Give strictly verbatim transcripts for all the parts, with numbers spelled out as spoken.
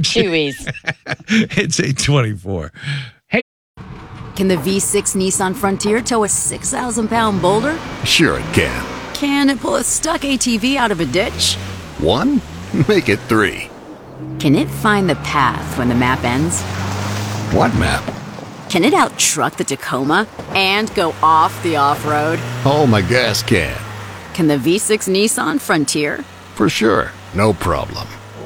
Chewies. It's eight twenty-four. Hey. Can the V six Nissan Frontier tow a six thousand pound boulder? Sure it can. Can it pull a stuck A T V out of a ditch? One? Make it three. Can it find the path when the map ends? What map? Can it out-truck the Tacoma and go off the off-road? Oh, my gas can. Can the V six Nissan Frontier? For sure. No problem.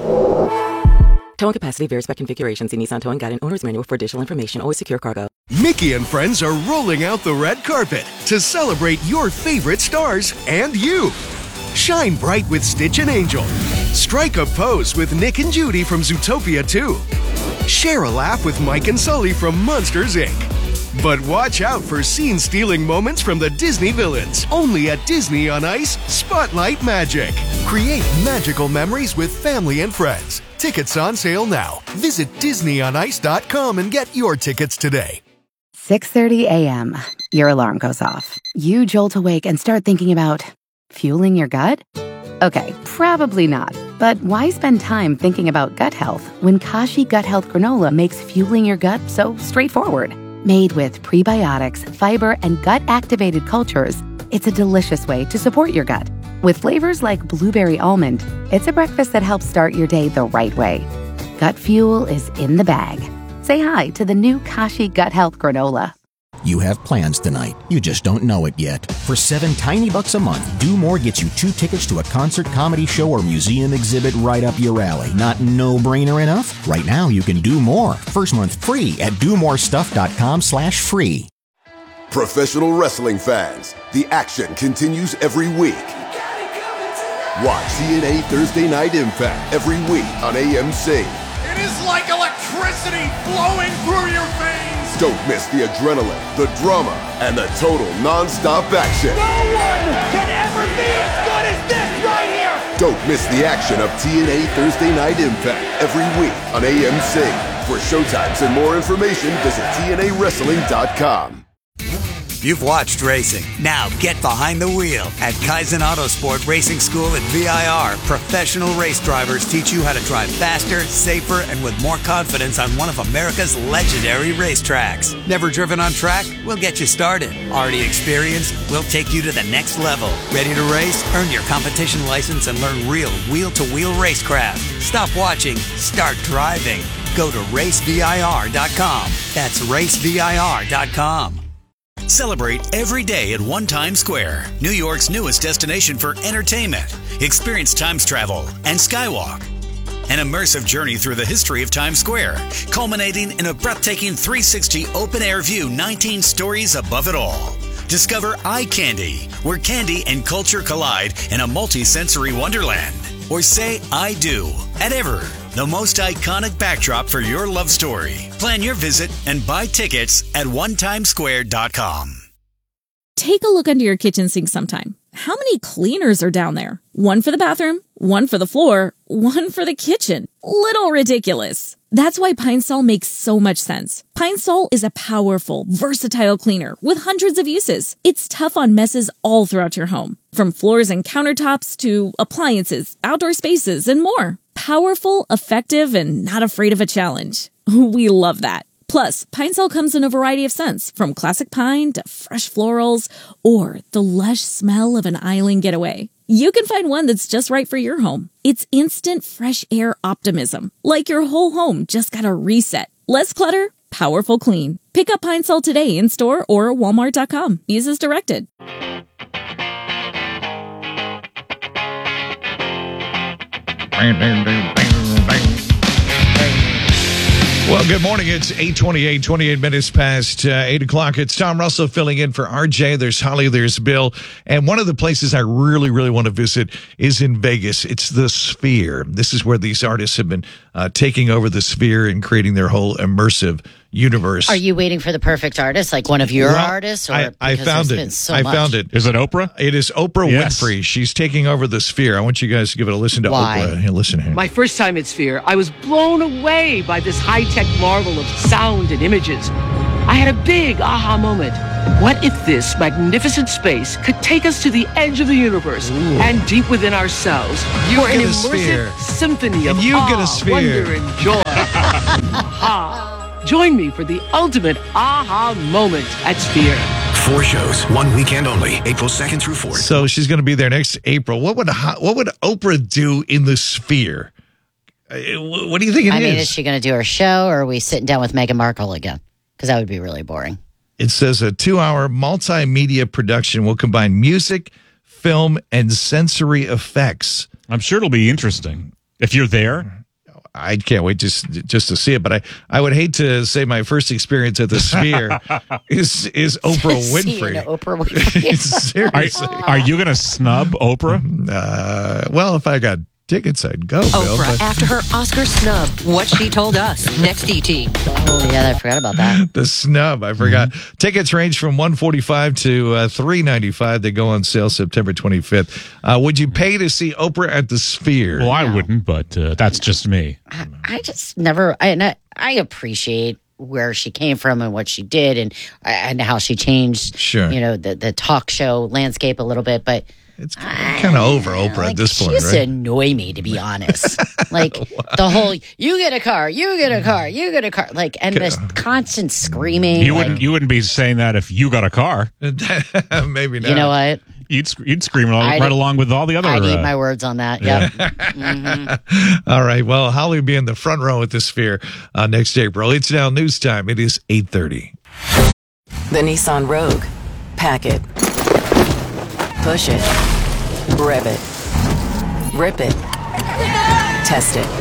Towing capacity varies by configuration. See Nissan Towing Guide and Owner's Manual for additional information. Always secure cargo. Mickey and friends are rolling out the red carpet to celebrate your favorite stars and you. Shine bright with Stitch and Angel. Strike a pose with Nick and Judy from Zootopia two. Share a laugh with Mike and Sully from Monsters, Incorporated. But watch out for scene-stealing moments from the Disney villains. Only at Disney on Ice Spotlight Magic. Create magical memories with family and friends. Tickets on sale now. Visit disney on ice dot com and get your tickets today. six thirty a.m. Your alarm goes off. You jolt awake and start thinking about fueling your gut? Okay, probably not. But why spend time thinking about gut health when Kashi Gut Health Granola makes fueling your gut so straightforward? Made with prebiotics, fiber, and gut-activated cultures, it's a delicious way to support your gut. With flavors like blueberry almond, it's a breakfast that helps start your day the right way. Gut fuel is in the bag. Say hi to the new Kashi Gut Health Granola. You have plans tonight. You just don't know it yet. For seven tiny bucks a month, Do More gets you two tickets to a concert, comedy show, or museum exhibit right up your alley. Not no-brainer enough? Right now, you can do more. First month free at do more stuff dot com slash free. Professional wrestling fans, the action continues every week. Watch T N A Thursday Night Impact every week on A M C. It is like electricity flowing through your veins. Don't miss the adrenaline, the drama, and the total non-stop action. No one can ever be as good as this right here. Don't miss the action of T N A Thursday Night Impact every week on A M C. For showtimes and more information, visit T N A wrestling dot com. You've watched racing. Now get behind the wheel. At Kaizen Autosport Racing School at V I R, professional race drivers teach you how to drive faster, safer, and with more confidence on one of America's legendary racetracks. Never driven on track? We'll get you started. Already experienced? We'll take you to the next level. Ready to race? Earn your competition license and learn real wheel-to-wheel racecraft. Stop watching. Start driving. Go to race V I R dot com. That's race V I R dot com. Celebrate every day at One Times Square, New York's newest destination for entertainment. Experience Times travel and Skywalk. An immersive journey through the history of Times Square, culminating in a breathtaking three sixty open-air view, nineteen stories above it all. Discover Eye Candy, where candy and culture collide in a multi-sensory wonderland. Or say I do at Ever, the most iconic backdrop for your love story. Plan your visit and buy tickets at one times square dot com. Take a look under your kitchen sink sometime. How many cleaners are down there? One for the bathroom, one for the floor, one for the kitchen. Little ridiculous. That's why Pine Sol makes so much sense. Pine Sol is a powerful, versatile cleaner with hundreds of uses. It's tough on messes all throughout your home, from floors and countertops to appliances, outdoor spaces, and more. Powerful, effective, and not afraid of a challenge. We love that. Plus, Pine Sol comes in a variety of scents, from classic pine to fresh florals, or the lush smell of an island getaway. You can find one that's just right for your home. It's instant fresh air optimism, like your whole home just got a reset. Less clutter, powerful clean. Pick up Pine Sol today in store or walmart dot com. Use as directed. Well, good morning. It's eight twenty-eight, twenty-eight minutes past uh, eight o'clock. It's Tom Russell filling in for R J. There's Holly, there's Bill. And one of the places I really, really want to visit is in Vegas. It's the Sphere. This is where these artists have been uh, taking over the Sphere and creating their whole immersive universe. Are you waiting for the perfect artist, like one of your well, artists? Or I, I found it. So I much. found it. Is it Oprah? It is Oprah yes. Winfrey. She's taking over the Sphere. I want you guys to give it a listen to Why? Oprah. Here, listen here. My first time at Sphere, I was blown away by this high-tech marvel of sound and images. I had a big aha moment. What if this magnificent space could take us to the edge of the universe Ooh. and deep within ourselves you for an get a immersive sphere. symphony of and you awe, get a sphere. wonder, and joy? aha. Join me for the ultimate aha moment at Sphere. Four shows, one weekend only, April second through fourth. So she's going to be there next April. What would what would Oprah do in the Sphere? Uh, What do you think it I is? mean, is she going to do her show, or are we sitting down with Meghan Markle again? Because that would be really boring. It says a two-hour multimedia production will combine music, film, and sensory effects. I'm sure it'll be interesting. If you're there. I can't wait just just to see it, but I, I would hate to say my first experience at the Sphere is is Oprah Winfrey. Oprah Winfrey. Seriously. Are, are you going to snub Oprah? Uh, well, if I got tickets, I'd go, Bill. Oprah, but- after her Oscar snub, what she told us. Next E T. Oh, yeah, I forgot about that. The snub, I forgot. Mm-hmm. Tickets range from one forty-five to uh, three ninety-five. They go on sale September twenty-fifth. Uh, would you pay to see Oprah at the Sphere? Well, I wouldn't, but uh, that's just me. I, I just never, I, and I, I appreciate where she came from and what she did and and how she changed, Sure. you know, the, the talk show landscape a little bit, but it's kind of over Oprah like, at this she point, used right? to annoy me, to be honest. Like the whole, you get a car, you get a car, you get a car, like, and this constant screaming. You like, wouldn't. You wouldn't be saying that if you got a car. Maybe not. You know what? You'd sc- you'd scream all, I'd- right along with all the other. I'd eat uh, my words on that. Yep. Mhm. All right. Well, Holly will be in the front row at the Sphere uh, next April. It's now news time. It is eight thirty. The Nissan Rogue. Pack it. Push it. Rev it. Rip it. Test it.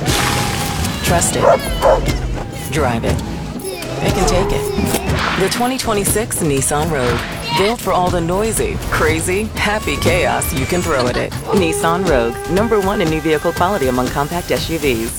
Trust it. Drive it. Pick and take it. The twenty twenty-six Nissan Rogue. Built for all the noisy, crazy, happy chaos you can throw at it. Nissan Rogue. Number one in new vehicle quality among compact S U Vs.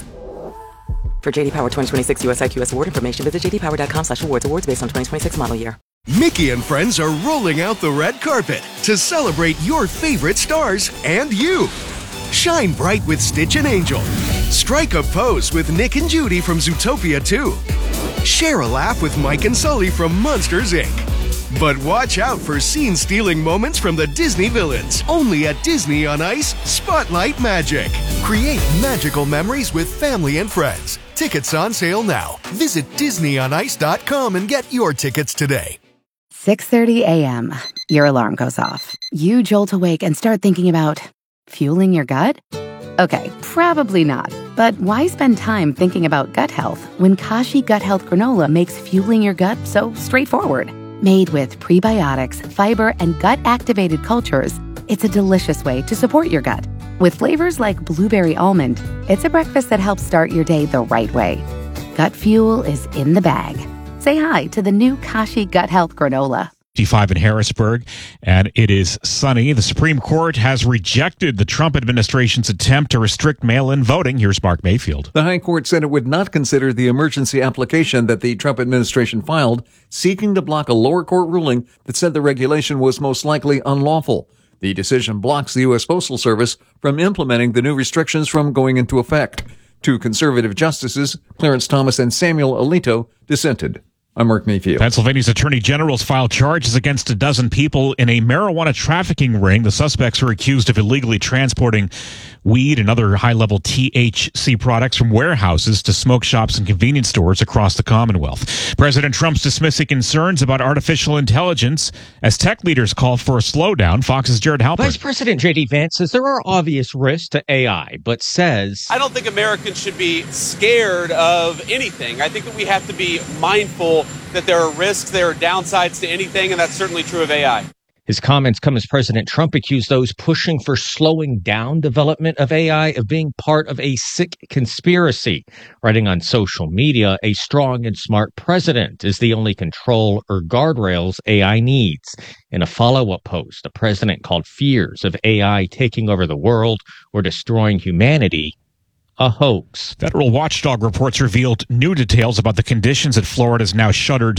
For J D Power twenty twenty-six U S I Q S award information, visit j d power dot com slash awards. Awards based on twenty twenty-six model year. Mickey and friends are rolling out the red carpet to celebrate your favorite stars and you. Shine bright with Stitch and Angel. Strike a pose with Nick and Judy from Zootopia two. Share a laugh with Mike and Sully from Monsters, Incorporated. But watch out for scene-stealing moments from the Disney villains. Only at Disney on Ice, Spotlight Magic. Create magical memories with family and friends. Tickets on sale now. Visit disney on ice dot com and get your tickets today. six thirty a.m. Your alarm goes off. You jolt awake and start thinking about fueling your gut? Okay, probably not. But why spend time thinking about gut health when Kashi Gut Health Granola makes fueling your gut so straightforward? Made with prebiotics, fiber, and gut-activated cultures, it's a delicious way to support your gut. With flavors like blueberry almond, it's a breakfast that helps start your day the right way. Gut fuel is in the bag. Say hi to the new Kashi Gut Health Granola. fifty-five in Harrisburg, and it is sunny. The Supreme Court has rejected the Trump administration's attempt to restrict mail-in voting. Here's Mark Mayfield. The High Court said it would not consider the emergency application that the Trump administration filed, seeking to block a lower court ruling that said the regulation was most likely unlawful. The decision blocks the U S Postal Service from implementing the new restrictions from going into effect. Two conservative justices, Clarence Thomas and Samuel Alito, dissented. I'm Mark Mayfield. Pennsylvania's attorney general's filed charges against a dozen people in a marijuana trafficking ring. The suspects are accused of illegally transporting weed and other high-level T H C products from warehouses to smoke shops and convenience stores across the Commonwealth. President Trump's dismissing concerns about artificial intelligence as tech leaders call for a slowdown. Fox's Jared Halpern. Vice President J D Vance says there are obvious risks to A I, but says, I don't think Americans should be scared of anything. I think that we have to be mindful that there are risks, there are downsides to anything, and that's certainly true of A I. his comments come as President Trump accused those pushing for slowing down development of A I of being part of a sick conspiracy. Writing on social media, a strong and smart president is the only control or guardrails A I needs. In a follow-up post, the president called fears of A I taking over the world or destroying humanity a hoax. Federal watchdog reports revealed new details about the conditions at Florida's now shuttered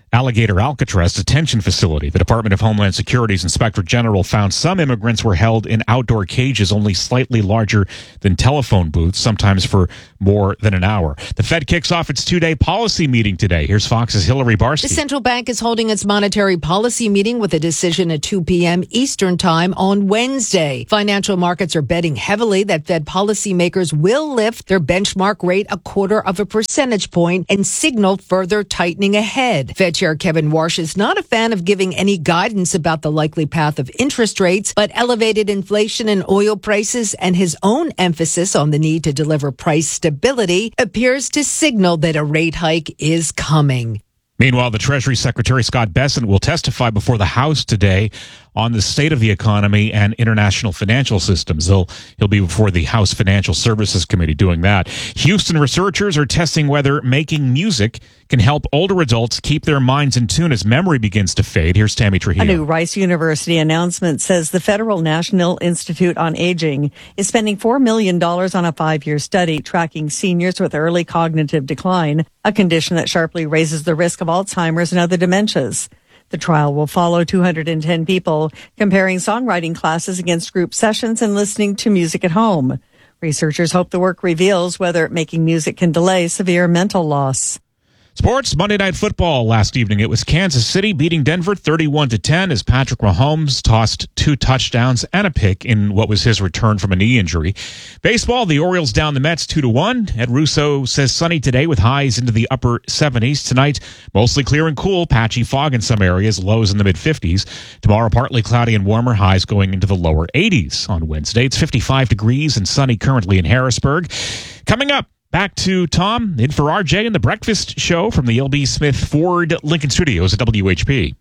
Alligator Alcatraz detention facility. The Department of Homeland Security's Inspector General found some immigrants were held in outdoor cages only slightly larger than telephone booths, sometimes for more than an hour. The Fed kicks off its two-day policy meeting today. Here's Fox's Hillary Barsky. The central bank is holding its monetary policy meeting with a decision at two p.m. Eastern Time on Wednesday. Financial markets are betting heavily that Fed policymakers will lift their benchmark rate a quarter of a percentage point and signal further tightening ahead. Fed Chair Kevin Warsh is not a fan of giving any guidance about the likely path of interest rates, but elevated inflation and oil prices and his own emphasis on the need to deliver price stability appears to signal that a rate hike is coming. Meanwhile, the Treasury Secretary Scott Bessent will testify before the House today on the state of the economy and international financial systems. He'll, he'll be before the House Financial Services Committee doing that. Houston researchers are testing whether making music can help older adults keep their minds in tune as memory begins to fade. Here's Tammy Trujillo. A new Rice University announcement says the Federal National Institute on Aging is spending four million dollars on a five-year study tracking seniors with early cognitive decline, a condition that sharply raises the risk of Alzheimer's and other dementias. The trial will follow two hundred ten people, comparing songwriting classes against group sessions and listening to music at home. Researchers hope the work reveals whether making music can delay severe mental loss. Sports, Monday Night Football last evening. It was Kansas City beating Denver thirty-one to ten as Patrick Mahomes tossed two touchdowns and a pick in what was his return from a knee injury. Baseball, the Orioles down the Mets two to one. Ed Russo says sunny today with highs into the upper seventies. Tonight, mostly clear and cool, patchy fog in some areas, lows in the mid fifties. Tomorrow, partly cloudy and warmer, highs going into the lower eighties. On Wednesday, it's fifty-five degrees and sunny currently in Harrisburg. Coming up, back to Tom, in for R J and the Breakfast Show from the L B. Smith Ford Lincoln Studios at W H P.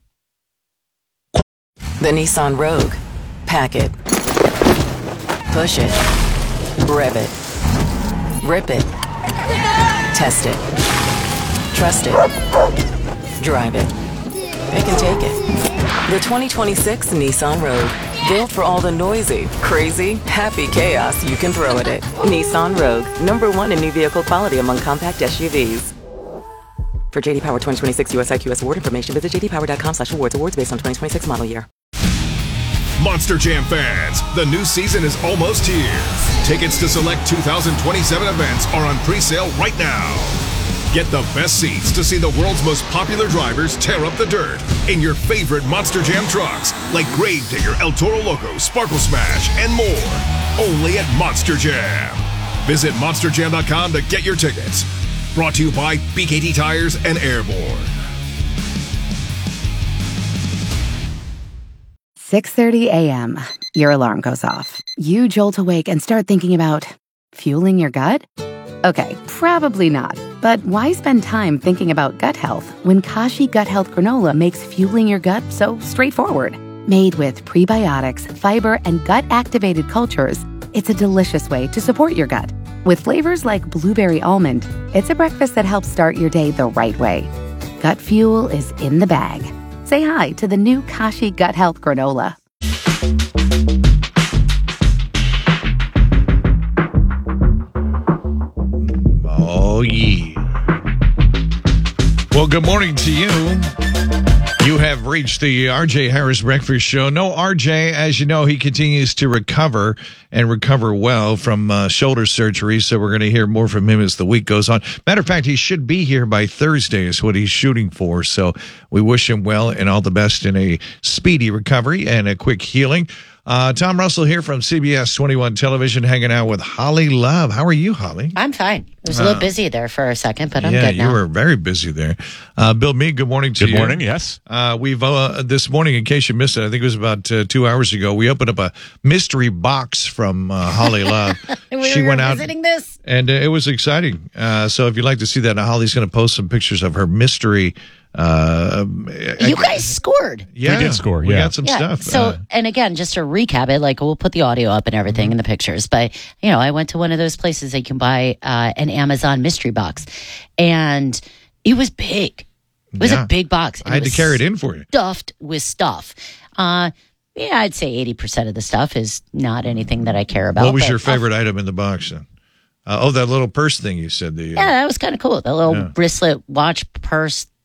The Nissan Rogue. Pack it. Push it. Rev it. Rip it. Test it. Trust it. Drive it. Pick and take it. The twenty twenty-six Nissan Rogue. Built for all the noisy, crazy, happy chaos you can throw at it. Nissan Rogue, number one in new vehicle quality among compact S U Vs. For J D Power twenty twenty-six U S I Q S award information, visit j d power dot com slash awards. Awards based on twenty twenty-six model year. Monster Jam fans, the new season is almost here. Tickets to select two thousand twenty-seven events are on pre-sale right now. Get the best seats to see the world's most popular drivers tear up the dirt in your favorite Monster Jam trucks, like Gravedigger, El Toro Loco, Sparkle Smash, and more. Only at Monster Jam. Visit monster jam dot com to get your tickets. Brought to you by B K T Tires and Airborne. six thirty a.m. Your alarm goes off. You jolt awake and start thinking about fueling your gut? Okay, probably not. But why spend time thinking about gut health when Kashi Gut Health Granola makes fueling your gut so straightforward? Made with prebiotics, fiber, and gut-activated cultures, it's a delicious way to support your gut. With flavors like blueberry almond, it's a breakfast that helps start your day the right way. Gut fuel is in the bag. Say hi to the new Kashi Gut Health Granola. Oh, yeah. Well, good morning to you. You have reached the R J Harris Breakfast Show. No R J, as you know, he continues to recover and recover well from uh, shoulder surgery, so we're going to hear more from him as the week goes on. Matter of fact, he should be here by Thursday is what he's shooting for, so we wish him well and all the best in a speedy recovery and a quick healing. Uh, Tom Russell here from C B S twenty-one Television, hanging out with Holly Love. How are you, Holly? I'm fine. It was a little uh, busy there for a second, but I'm yeah, good now. Yeah, you were very busy there. Uh, Bill Meade, good morning to good you. Good morning, yes. Uh, we've, uh, this morning, in case you missed it, I think it was about uh, two hours ago, we opened up a mystery box from uh, Holly Love. we she were went out visiting this? And uh, it was exciting. Uh, so if you'd like to see that, now Holly's going to post some pictures of her mystery. Uh, you guys scored. Yeah, we did score. We yeah. got some yeah. stuff. So, uh, and again, just to recap it, like we'll put the audio up and everything mm-hmm. in the pictures. But you know, I went to one of those places that you can buy uh, an Amazon mystery box, and it was big. It was yeah. a big box. I had to carry it in for you. Stuffed with stuff. Uh, yeah, I'd say eighty percent of the stuff is not anything that I care about. What was but, your favorite uh, item in the box then? Uh, oh, that little purse thing you said. The, uh, yeah, that was kind of cool. The little yeah. bracelet, watch, purse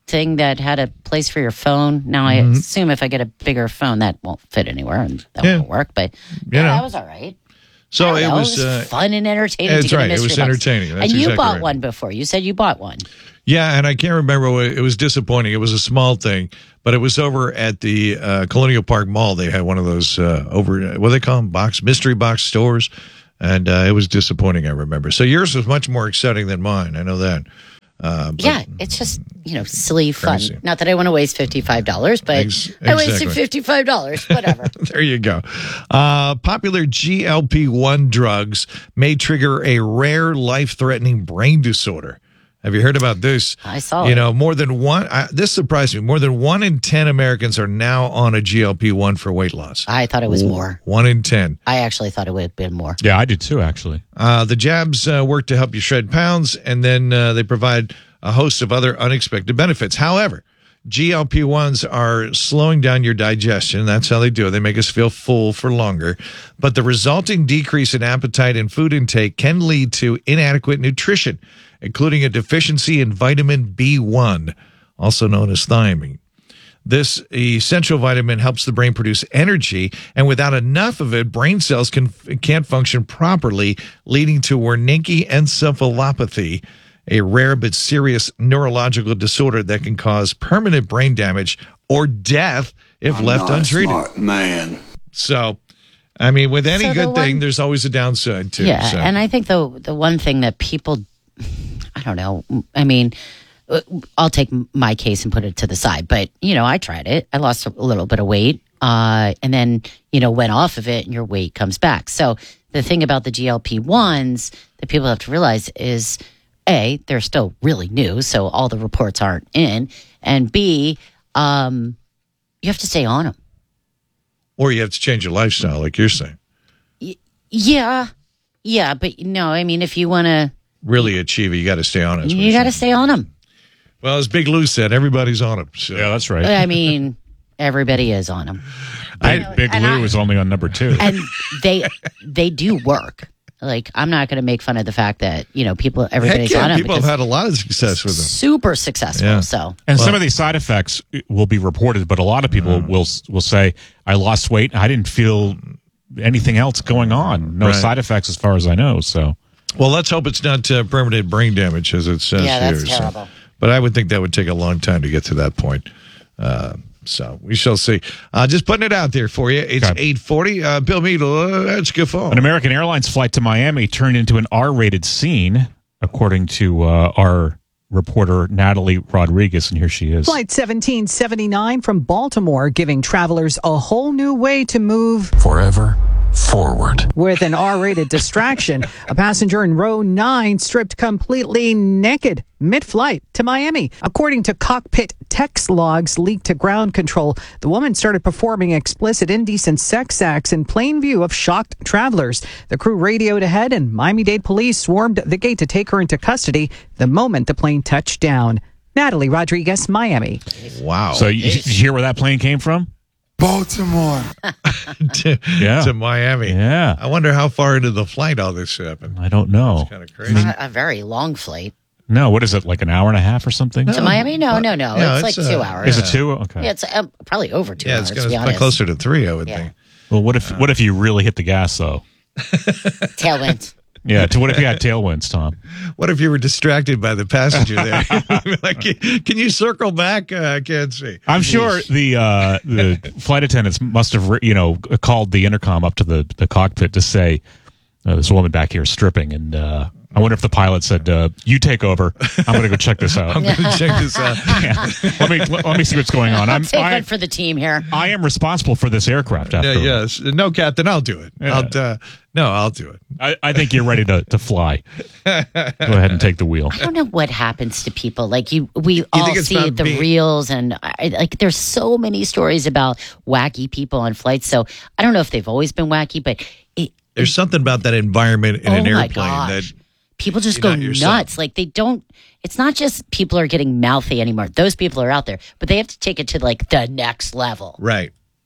thing that had a place for your phone. Now, I Mhm. assume if I get a bigger phone, that won't fit anywhere and that Yeah. won't work. But You yeah, know. that was all right. So I don't it know, was, uh, fun and entertaining. That's to get a right. It mystery was box. entertaining. That's and you exactly bought right. one before. You said you bought one. Yeah, and I can't remember what it was. Disappointing. It was a small thing, but it was over at the uh, Colonial Park Mall. They had one of those uh, over what do they call them, box mystery box stores, and uh, it was disappointing. I remember. So yours was much more exciting than mine. I know that. Uh, but Yeah, it's just, you know, silly fun. Crazy. Not that I want to waste fifty-five dollars, but Ex- I wasted exactly. fifty-five dollars. Whatever. There you go. Uh, popular G L P one drugs may trigger a rare life-threatening brain disorder. Have you heard about this? I saw You it. know, more than one, I, this surprised me, more than one in ten Americans are now on a G L P one for weight loss. I thought it was more. One in ten. I actually thought it would have been more. Yeah, I did too, actually. Uh, the jabs uh, work to help you shred pounds, and then uh, they provide a host of other unexpected benefits. However, G L P ones are slowing down your digestion. That's how they do it. They make us feel full for longer. But the resulting decrease in appetite and food intake can lead to inadequate nutrition, including a deficiency in vitamin B one, also known as thiamine. This essential vitamin helps the brain produce energy, and without enough of it, brain cells can, can't function properly, leading to Wernicke encephalopathy, a rare but serious neurological disorder that can cause permanent brain damage or death if I'm left not a untreated. smart man. So, I mean, with any So the good thing, one- there's always a downside too. Yeah, so. and I think the the one thing that people, I don't know. I mean, uh, I'll take my case and put it to the side. But you know, I tried it. I lost a little bit of weight, uh, and then you know went off of it, and your weight comes back. So the thing about the G L P ones that people have to realize is, A, they're still really new, so all the reports aren't in, and B, um, you have to stay on them. Or you have to change your lifestyle, like you're saying. Yeah, yeah, but no, I mean, if you want to, Really achieve it, you got to stay on it. you got to stay on them. Well, as Big Lou said, everybody's on them. So. Yeah, that's right. I mean, everybody is on them, Big, Big and Lou I- was only on number two. and they they do work. Like, I'm not going to make fun of the fact that you know people, everybody's Heck yeah, on them. people have had a lot of success with them. Super successful. Yeah. So, And some of these side effects will be reported, but a lot of people Mm. will will say, "I lost weight. I didn't feel anything else going on. No Right. side effects, as far as I know." So, Well, let's hope it's not uh, permanent brain damage, as it says Yeah, here. that's so- terrible. But I would think that would take a long time to get to that point. Uh, so we shall see. Uh, just putting it out there for you. It's eight forty. Uh, Bill Meadle, uh, let's go phone. an American Airlines flight to Miami turned into an R-rated scene, according to uh, our reporter Natalie Rodriguez, and here she is. Flight seventeen seventy-nine from Baltimore giving travelers a whole new way to move Forever forward. with an R-rated distraction. A passenger in row nine stripped completely naked mid-flight to Miami. According to cockpit text logs leaked to ground control, the woman started performing explicit indecent sex acts in plain view of shocked travelers. The crew radioed ahead and Miami-Dade police swarmed the gate to take her into custody the moment the plane touched down. Natalie Rodriguez, Miami. Wow. So you, did you hear where that plane came from? Baltimore. to, Yeah. to Miami. Yeah. I wonder how far into the flight all this happened. I don't know. It's kind of crazy. a, a very long flight No, what is it, like an hour and a half or something? to Miami. No, no, no. Yeah, it's, it's, like uh, two hours. Is it two? Okay. Yeah, it's uh, probably over two yeah, hours. it's to be going to honest. closer to three, I would Yeah. think. Well, what if what if you really hit the gas though? Tailwind. Yeah. To what if you had tailwinds, Tom? What if you were distracted by the passenger there? like, can you circle back? Uh, I can't see. I'm sure the uh, the flight attendants must have, you know, called the intercom up to the, the cockpit to say, uh, "There's a woman back here stripping," and uh, I wonder if the pilot said, uh, "You take over. I'm going to go check this out." I'm going to check this out. Yeah. Let me let, let me see what's going on. I'm Take I, one for the team here. I am responsible for this aircraft. After Yeah, all. yes. No, Captain, I'll do it. Yeah. I'll, uh, no, I'll do it. I, I think you're ready to, to fly. Go ahead and take the wheel. I don't know what happens to people. Like you, we all think it's see about the being- reels, and I, like there's so many stories about wacky people on flights. So I don't know if they've always been wacky, but it, There's something about that environment in oh an my airplane gosh. that people just You're go not yourself. nuts. Like they don't. It's not just people are getting mouthy anymore. Those people are out there, but they have to take it to like the next level. right.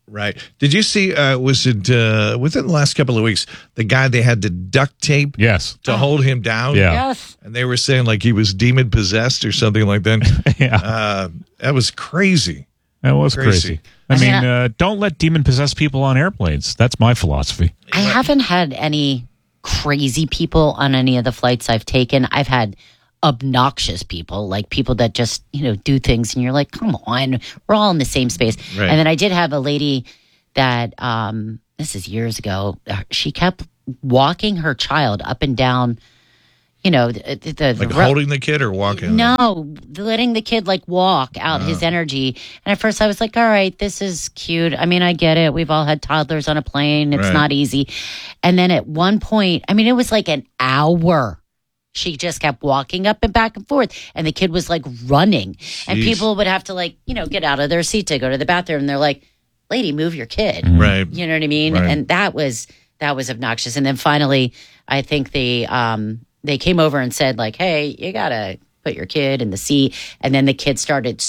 Right. Did you see, uh, was it uh, within the last couple of weeks, the guy they had to duct tape yes. to oh. hold him down? Yeah. Yes. And they were saying like he was demon possessed or something like that. yeah. Uh, that was crazy. That was crazy. crazy. I, I mean, mean I, uh, don't let demon-possessed people on airplanes. That's my philosophy. I haven't had any crazy people on any of the flights I've taken. I've had obnoxious people, like people that just, you know, do things and you're like, come on, we're all in the same space. Right. And then I did have a lady that, um, this is years ago, she kept walking her child up and down, you know, the, the, like the holding the kid or walking? No, letting the kid like walk out oh. his energy. And at first I was like, all right, this is cute. I mean, I get it. We've all had toddlers on a plane. It's right. not easy. And then at one point, I mean, it was like an hour. She just kept walking up and back and forth. And the kid was like running. Jeez. And people would have to like, you know, get out of their seat to go to the bathroom. And they're like, lady, move your kid. Right. You know what I mean? Right. And that was, that was obnoxious. And then finally, I think the, um, they came over and said like, hey, you got to put your kid in the seat. And then the kid started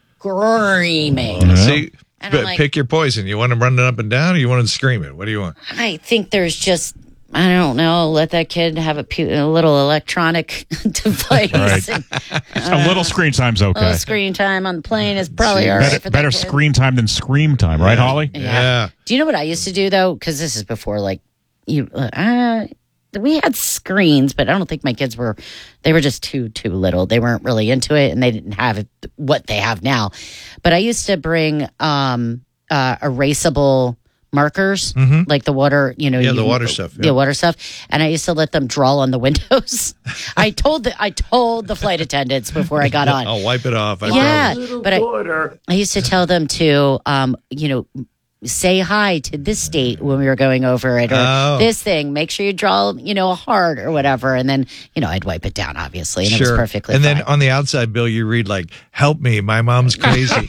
screaming. Oh, see, and but like, pick your poison. You want him running up and down or you want him screaming? What do you want? I think there's just, I don't know, let that kid have a, pu- a little electronic device. Right. And, uh, a little screen time's okay. A little screen time on the plane is probably all right. Better, for better that kid. screen time than scream time, right, yeah. Holly? Yeah. yeah. Do you know what I used to do, though? Because this is before, like, you... Uh, we had screens, but I don't think my kids were, they were just too, too little. They weren't really into it, and they didn't have it, what they have now. But I used to bring um, uh, erasable markers, mm-hmm. like the water, you know. Yeah, you, the water stuff. Yeah. The water stuff. And I used to let them draw on the windows. I told the I told the flight attendants before I got on. I'll wipe it off. I yeah, promise. but I, I used to tell them to, um, you know, say hi to this state when we were going over it, or oh. this thing. Make sure you draw, you know, a heart or whatever, and then, you know, I'd wipe it down, obviously, and sure. it was perfectly and fine. then on the outside, Bill, you read like, "Help me, my mom's crazy.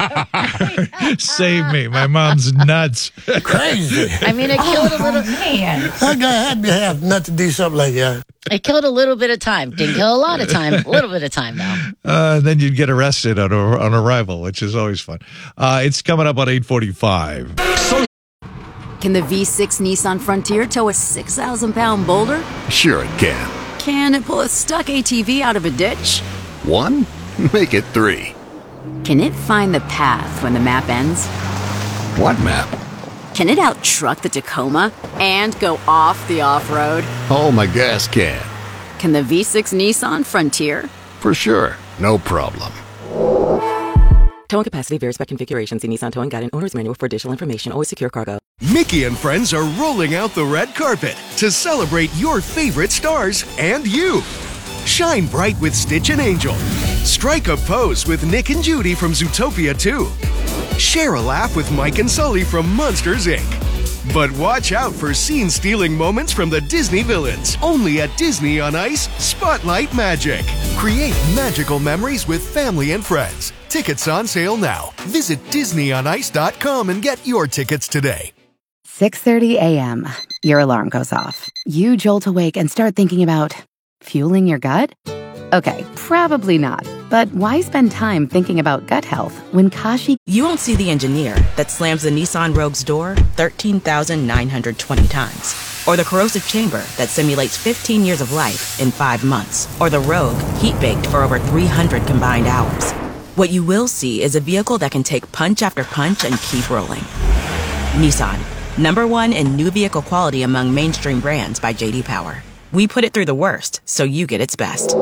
Save me, my mom's nuts." Crazy. I mean, it killed a little. Man, that guy had to have nuts to do something like that. It killed a little bit of time. Didn't kill a lot of time. A little bit of time, though. Uh, then you'd get arrested on, on arrival, which is always fun. Uh, it's coming up on eight forty-five. Can the V six Nissan Frontier tow a six thousand pound boulder? Sure it can. Can it pull a stuck A T V out of a ditch? One? Make it three. Can it find the path when the map ends? What map? Can it out-truck the Tacoma and go off the off-road? Oh, my gas can. Can the V six Nissan Frontier? For sure. No problem. Towing capacity varies by configuration. See Nissan Towing Guide and Owner's Manual for additional information. Always secure cargo. Mickey and friends are rolling out the red carpet to celebrate your favorite stars and you. Shine bright with Stitch and Angel. Strike a pose with Nick and Judy from Zootopia two. Share a laugh with Mike and Sully from Monsters, Incorporated. But watch out for scene-stealing moments from the Disney villains. Only at Disney on Ice, Spotlight Magic. Create magical memories with family and friends. Tickets on sale now. Visit disney on ice dot com and get your tickets today. six thirty a.m. Your alarm goes off. You jolt awake and start thinking about fueling your gut? Okay, probably not. But why spend time thinking about gut health when Kashi... You won't see the engineer that slams the Nissan Rogue's door thirteen thousand nine hundred twenty times. Or the corrosive chamber that simulates fifteen years of life in five months. Or the Rogue heat-baked for over three hundred combined hours. What you will see is a vehicle that can take punch after punch and keep rolling. Nissan, number one in new vehicle quality among mainstream brands by J D Power. We put it through the worst, so you get its best.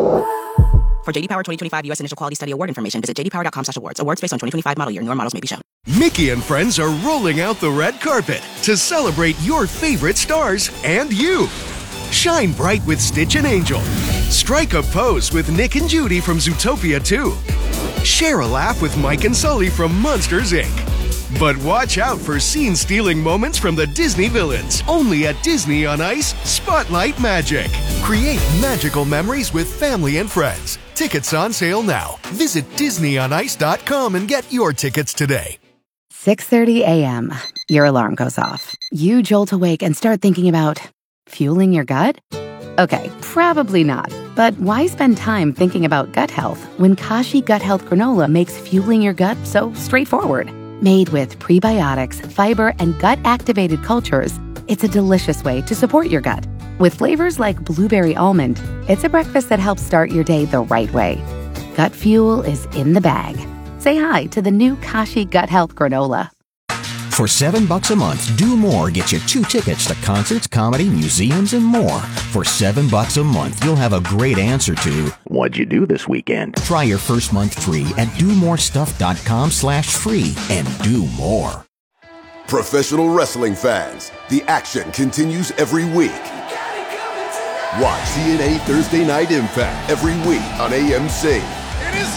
For J D Power twenty twenty-five U S Initial Quality Study Award information, visit j d power dot com slash awards. Awards based on twenty twenty-five model year. Newer models may be shown. Mickey and friends are rolling out the red carpet to celebrate your favorite stars and you. Shine bright with Stitch and Angel. Strike a pose with Nick and Judy from Zootopia two. Share a laugh with Mike and Sully from Monsters, Incorporated. But watch out for scene-stealing moments from the Disney villains. Only at Disney on Ice, Spotlight Magic. Create magical memories with family and friends. Tickets on sale now. Visit disney on ice dot com and get your tickets today. six thirty a.m. Your alarm goes off. You jolt awake and start thinking about fueling your gut? Okay, probably not. But why spend time thinking about gut health when Kashi Gut Health Granola makes fueling your gut so straightforward? Made with prebiotics, fiber, and gut-activated cultures, it's a delicious way to support your gut. With flavors like blueberry almond, it's a breakfast that helps start your day the right way. Gut Fuel is in the bag. Say hi to the new Kashi Gut Health Granola. For seven bucks a month, Do More gets you two tickets to concerts, comedy, museums, and more. For seven bucks a month, you'll have a great answer to what'd you do this weekend? Try your first month free at do more stuff dot com slash free and do more. Professional wrestling fans, the action continues every week. Watch T N A Thursday Night Impact every week on A M C.